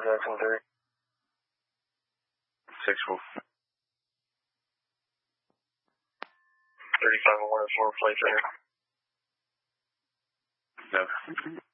Jackson 3. 6-4. 35 1 4 flight center. No.